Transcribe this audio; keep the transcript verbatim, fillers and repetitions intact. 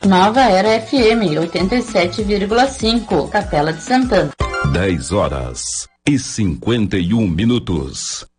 Nova Era F M, oitenta e sete vírgula cinco, Capela de Santana. dez horas e cinquenta e um minutos.